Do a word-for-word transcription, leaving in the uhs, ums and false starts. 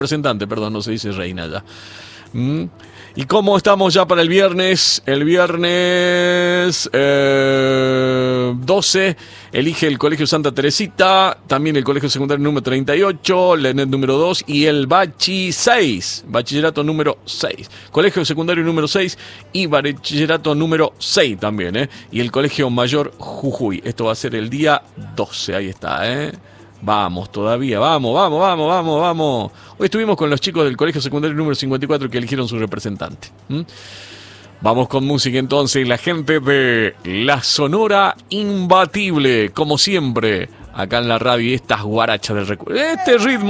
representante, perdón, no se dice reina ya. ¿Mm? ¿Y cómo estamos ya para el viernes? El viernes eh, doce elige el Colegio Santa Teresita, también el Colegio Secundario número treinta y ocho, la ENET número dos y el Bachi seis, Bachillerato número seis. Colegio Secundario número seis y Bachillerato número seis también, ¿eh? Y el Colegio Mayor Jujuy. Esto va a ser el día doce, ahí está, ¿eh? Vamos todavía, vamos, vamos, vamos, vamos, vamos. Hoy estuvimos con los chicos del Colegio Secundario número cincuenta y cuatro que eligieron su representante. ¿Mm? Vamos con música entonces, la gente de La Sonora Imbatible, como siempre, acá en la radio y estas guarachas del recuerdo. Este ritmo.